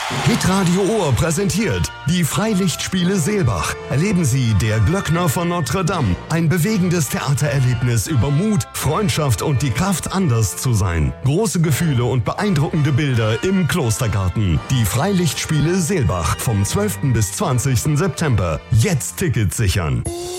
Hitradio Ohr präsentiert die Freilichtspiele Seelbach. Erleben Sie Der Glöckner von Notre Dame. Ein bewegendes Theatererlebnis über Mut, Freundschaft und die Kraft, anders zu sein. Große Gefühle und beeindruckende Bilder im Klostergarten. Die Freilichtspiele Seelbach vom 12. bis 20. September. Jetzt Tickets sichern.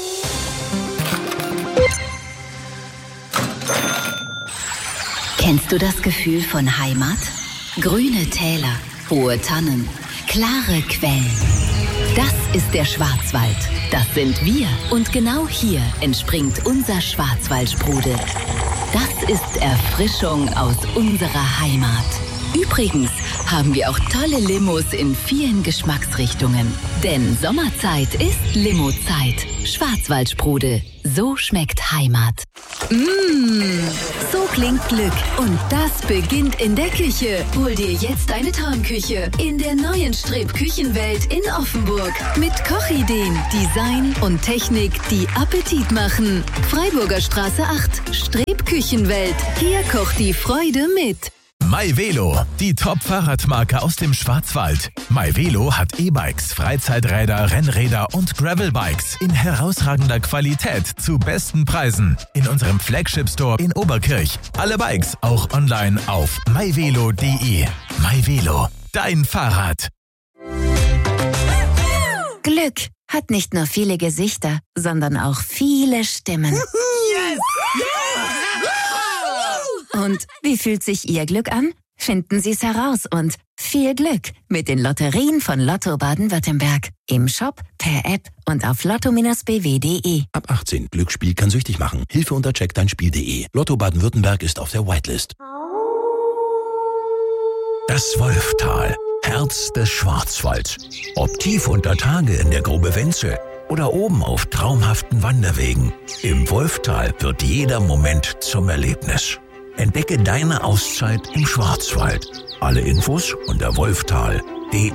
Kennst du das Gefühl von Heimat? Grüne Täler, hohe Tannen, klare Quellen. Das ist der Schwarzwald. Das sind wir. Und genau hier entspringt unser Schwarzwaldsprudel. Das ist Erfrischung aus unserer Heimat. Übrigens haben wir auch tolle Limos in vielen Geschmacksrichtungen. Denn Sommerzeit ist Limozeit. Schwarzwaldsprudel. So schmeckt Heimat. So klingt Glück. Und das beginnt in der Küche. Hol dir jetzt eine Traumküche in der neuen Streb-Küchenwelt in Offenburg. Mit Kochideen, Design und Technik, die Appetit machen. Freiburger Straße 8, Streb-Küchenwelt. Hier kocht die Freude mit. MyVelo, die Top-Fahrradmarke aus dem Schwarzwald. MyVelo hat E-Bikes, Freizeiträder, Rennräder und Gravelbikes in herausragender Qualität zu besten Preisen. In unserem Flagship-Store in Oberkirch. Alle Bikes auch online auf myvelo.de. MyVelo, dein Fahrrad. Glück hat nicht nur viele Gesichter, sondern auch viele Stimmen. Yes! Und wie fühlt sich Ihr Glück an? Finden Sie es heraus und viel Glück mit den Lotterien von Lotto Baden-Württemberg. Im Shop, per App und auf lotto-bw.de. Ab 18. Glücksspiel kann süchtig machen. Hilfe unter checkdeinspiel.de. Lotto Baden-Württemberg ist auf der Whitelist. Das Wolftal, Herz des Schwarzwalds. Ob tief unter Tage in der Grube Wenzel oder oben auf traumhaften Wanderwegen. Im Wolftal wird jeder Moment zum Erlebnis. Entdecke deine Auszeit im Schwarzwald. Alle Infos unter wolftal.de.